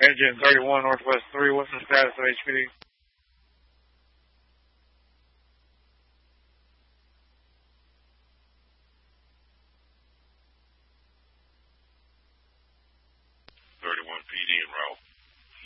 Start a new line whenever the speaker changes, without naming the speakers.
Engine 31 Northwest 3, what's the status of HPD?